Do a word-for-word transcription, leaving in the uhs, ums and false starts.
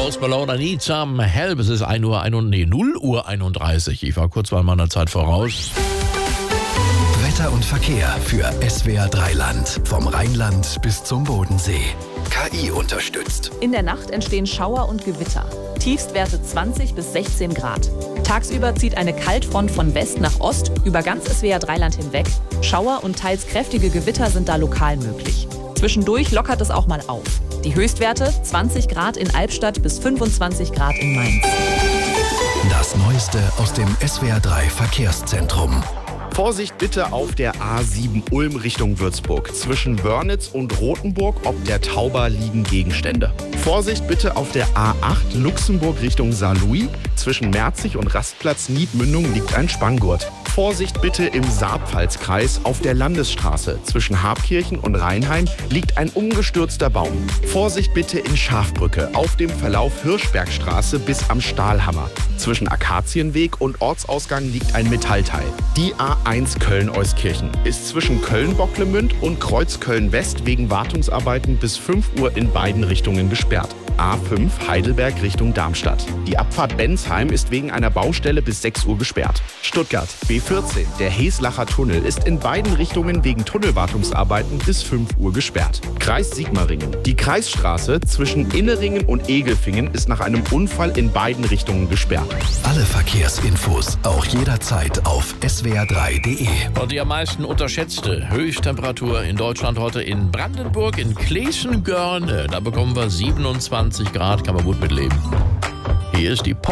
Post Malone, I Need Some Help. Es ist ein Uhr, ein, nee, null Uhr einunddreißig. Ich war kurz mal meiner Zeit voraus. Wetter und Verkehr für S W R drei Land. Vom Rheinland bis zum Bodensee. K I unterstützt. In der Nacht entstehen Schauer und Gewitter. Tiefstwerte zwanzig bis sechzehn Grad. Tagsüber zieht eine Kaltfront von West nach Ost über ganz S W R drei Land hinweg. Schauer und teils kräftige Gewitter sind da lokal möglich. Zwischendurch lockert es auch mal auf. Die Höchstwerte zwanzig Grad in Albstadt bis fünfundzwanzig Grad in Mainz. Das Neueste aus dem S W R drei Verkehrszentrum. Vorsicht bitte auf der A sieben Ulm Richtung Würzburg. Zwischen Wörnitz und Rothenburg ob der Tauber liegen Gegenstände. Vorsicht bitte auf der A acht Luxemburg Richtung Saarlouis. Zwischen Merzig und Rastplatz Niedmündung liegt ein Spanngurt. Vorsicht bitte im Saarpfalzkreis auf der Landesstraße. Zwischen Habkirchen und Rheinheim liegt ein umgestürzter Baum. Vorsicht bitte in Schafbrücke auf dem Verlauf Hirschbergstraße bis am Stahlhammer. Zwischen Akazienweg und Ortsausgang liegt ein Metallteil. Die A eins Köln-Euskirchen ist zwischen Köln-Bocklemünd und Kreuz Köln-West wegen Wartungsarbeiten bis fünf Uhr in beiden Richtungen gesperrt. A fünf Heidelberg Richtung Darmstadt. Die Abfahrt Bensheim ist wegen einer Baustelle bis sechs Uhr gesperrt. Stuttgart B vierzehn. Der Heslacher Tunnel ist in beiden Richtungen wegen Tunnelwartungsarbeiten bis fünf Uhr gesperrt. Kreis Sigmaringen. Die Kreisstraße zwischen Inneringen und Egelfingen ist nach einem Unfall in beiden Richtungen gesperrt. Alle Verkehrsinfos auch jederzeit auf S W R drei Punkt D E. Und die am meisten unterschätzte Höchsttemperatur in Deutschland heute in Brandenburg, in Kleeschen-Görne. Da bekommen wir siebenundzwanzig Grad, kann man gut mitleben. Hier ist die